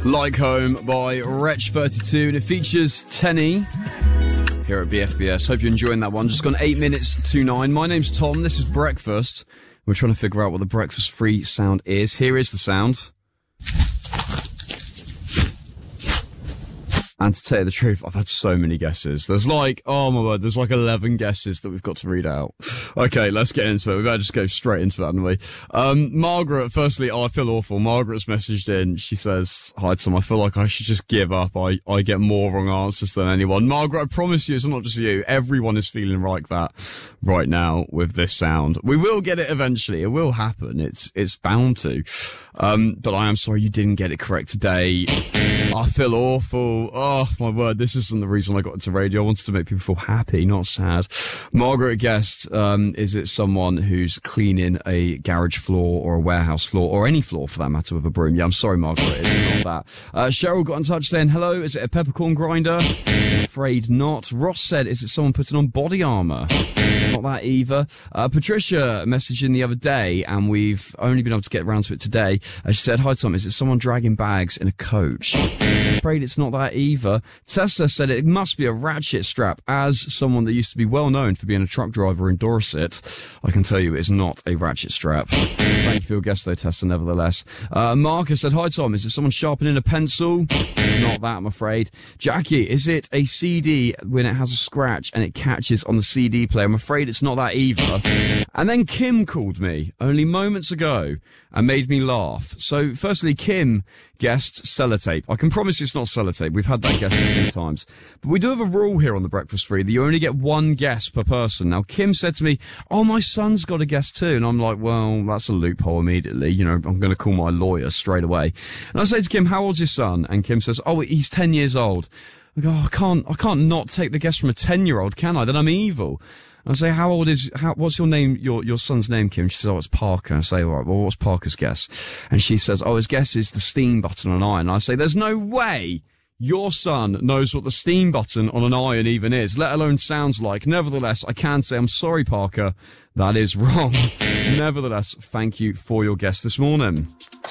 Like Home by Wretch32, and it features Tenny here at BFBS. Hope you're enjoying that one. Just gone 8 minutes to 9. My name's Tom. This is Breakfast. We're trying to figure out what the breakfast-free sound is. Here is the sound. And to tell you the truth, I've had so many guesses. There's oh my word, there's 11 guesses that we've got to read out. Okay, let's get into it. We better just go straight into that, haven't we? Margaret, firstly, I feel awful. Margaret's messaged in. She says, hi Tom, I feel like I should just give up. I get more wrong answers than anyone. Margaret, I promise you, it's not just you. Everyone is feeling like that right now with this sound. We will get it eventually. It will happen. It's bound to. But I am sorry you didn't get it correct today. I feel awful. Oh, my word, this isn't the reason I got into radio. I wanted to make people feel happy, not sad. Margaret guessed, is it someone who's cleaning a garage floor or a warehouse floor, or any floor for that matter, with a broom? Yeah, I'm sorry, Margaret, it's not that. Cheryl got in touch saying, hello, is it a peppercorn grinder? I'm afraid not. Ross said, is it someone putting on body armour? It's not that either. Patricia messaged in the other day, and we've only been able to get around to it today. She said, hi Tom, is it someone dragging bags in a coach? I'm afraid it's not that either. Tessa said it must be a ratchet strap. As someone that used to be well known for being a truck driver in Dorset, I can tell you it is not a ratchet strap. Thank you for your guess though, Tessa, nevertheless. Marcus said, hi Tom, is it someone sharpening a pencil? It's not that, I'm afraid. Jackie, is it a CD when it has a scratch and it catches on the CD player? I'm afraid it's not that either. And then Kim called me only moments ago and made me laugh. So firstly, Kim guessed sellotape. I can promise you it's not sellotape. We've had that guess a few times. But we do have a rule here on the Breakfast Free that you only get one guess per person. Now, Kim said to me, oh, my son's got a guess too. And I'm like, well, that's a loophole immediately. You know, I'm going to call my lawyer straight away. And I say to Kim, how old's your son? And Kim says, oh, he's 10 years old. I go, I can't not take the guess from a 10-year-old, can I? Then I'm evil. I say, what's your name, your son's name, Kim? She says, oh, it's Parker. I say, all right, well, what's Parker's guess? And she says, oh, his guess is the steam button on an iron. And I say, there's no way your son knows what the steam button on an iron even is, let alone sounds like. Nevertheless, I can say, I'm sorry, Parker, that is wrong. Nevertheless, thank you for your guess this morning.